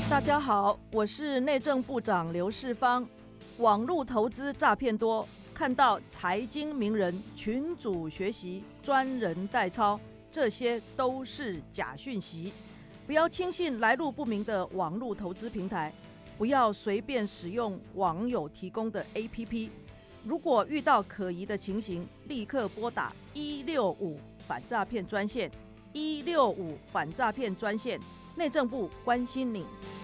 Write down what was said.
大家好，我是内政部长刘世芳。网络投资诈骗多，看到财经名人群组学习、专人代操，这些都是假讯息。不要轻信来路不明的网络投资平台，不要随便使用网友提供的 APP。如果遇到可疑的情形，立刻拨打165反诈骗专线，165反诈骗专线，内政部关心你。